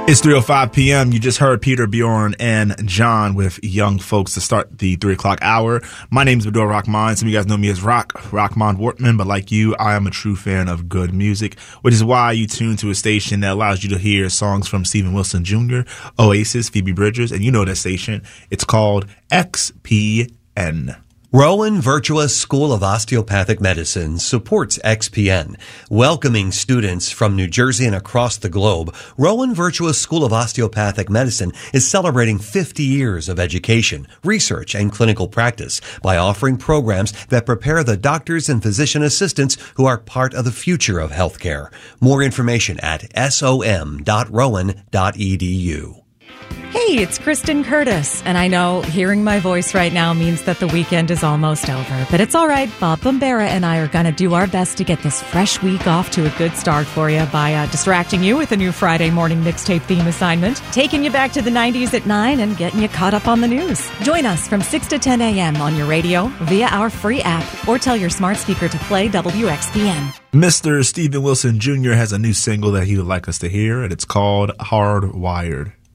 It's 3:05 p.m. You just heard Peter, Bjorn, and John with Young Folks to start the 3 o'clock hour. My name is Bador Rahman. Some of you guys know me as Rahman Wortman, but like you, I am a true fan of good music, which is why you tune to a station that allows you to hear songs from Steven Wilson Jr., Oasis, Phoebe Bridgers, and you know that station. It's called XPN. Rowan Virtuous School of Osteopathic Medicine supports XPN. Welcoming students from New Jersey and across the globe, Rowan Virtuous School of Osteopathic Medicine is celebrating 50 years of education, research, and clinical practice by offering programs that prepare the doctors and physician assistants who are part of the future of healthcare. More information at som.rowan.edu. Hey, it's Kristen Curtis, and I know hearing my voice right now means that the weekend is almost over, but it's all right. Bob Bombera and I are going to do our best to get this fresh week off to a good start for you by distracting you with a new Friday morning mixtape theme assignment, taking you back to the 90s at 9 and getting you caught up on the news. Join us from 6 to 10 a.m. on your radio, via our free app, or tell your smart speaker to play WXPN. Mr. Steven Wilson Jr. has a new single that he would like us to hear, and it's called Hardwired.